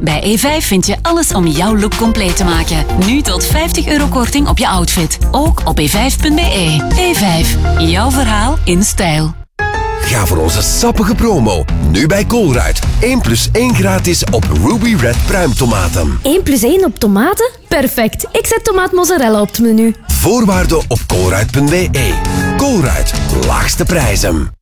Bij E5 vind je alles om jouw look compleet te maken. Nu tot €50 korting op je outfit. Ook op e5.be. E5, jouw verhaal in stijl. Ga voor onze sappige promo. Nu bij Colruyt. 1+1 gratis op Ruby Red pruimtomaten. 1+1 op tomaten? Perfect. Ik zet tomaat mozzarella op het menu. Voorwaarden op colruyt.be. Colruyt. Laagste prijzen.